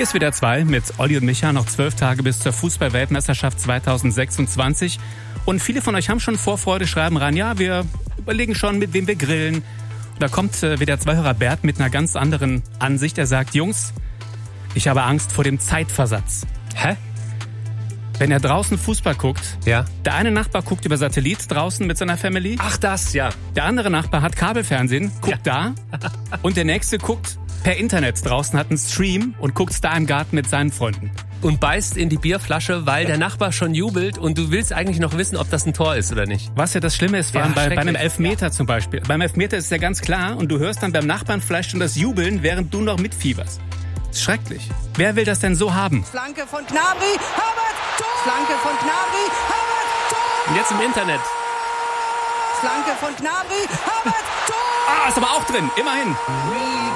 Hier ist WDR 2 mit Olli und Micha, noch 12 Tage bis zur Fußball-Weltmeisterschaft 2026. Und viele von euch haben schon Vorfreude, schreiben rein, ja, wir überlegen schon, mit wem wir grillen. Und da kommt WDR 2-Hörer Bert mit einer ganz anderen Ansicht. Er sagt, Jungs, ich habe Angst vor dem Zeitversatz. Hä? Wenn er draußen Fußball guckt, Ja. der eine Nachbar guckt über Satellit draußen mit seiner Family. Ach, das, ja. Der andere Nachbar hat Kabelfernsehen, guckt da. Und der nächste guckt per Internet draußen, hat einen Stream und guckt da im Garten mit seinen Freunden. Und beißt in die Bierflasche, weil der Nachbar schon jubelt und du willst eigentlich noch wissen, ob das ein Tor ist oder nicht. Was ja das Schlimme ist, vor allem bei einem Elfmeter zum Beispiel. Beim Elfmeter ist es ja ganz klar und du hörst dann beim Nachbarn vielleicht schon das Jubeln, während du noch mitfieberst. Das ist schrecklich. Wer will das denn so haben? Flanke von Gnabry, Havertz, Tor! Flanke von Gnabry, Havertz, Tor! Und jetzt im Internet. Flanke von Gnabry, Havertz, Tor! Ah, ist aber auch drin, immerhin.